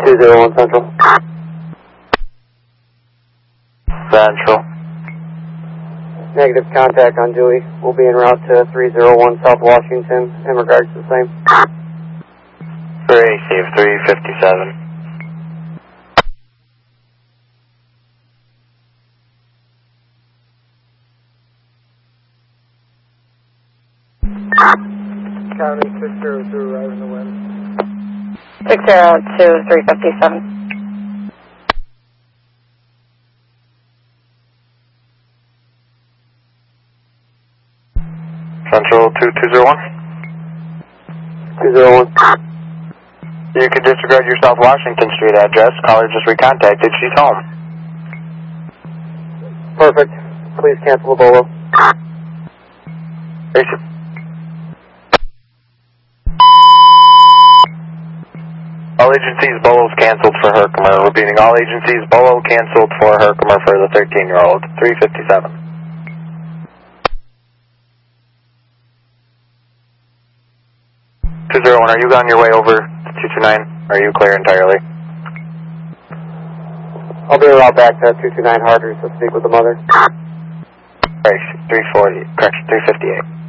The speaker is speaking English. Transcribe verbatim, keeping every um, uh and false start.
two zero one Central. Central. Negative contact on Dewey. We'll be en route to three zero one South Washington in regards to the same. Receive three fifty-seven. County six zero two, arriving the wind. six zero two, three fifty-seven. Central two two zero one. two zero one. You can disregard your South Washington Street address. Caller just recontacted. She's home. Perfect. Please cancel the Bolo. Receive. All agencies, Bolo's canceled for Herkimer. Repeating, all agencies, Bolo canceled for Herkimer for the thirteen-year-old. three fifty-seven. two zero one, are you on your way over to two two nine? Are you clear entirely? I'll be en route back to two two nine Harders to speak with the mother. Right, three forty, correction, three fifty-eight.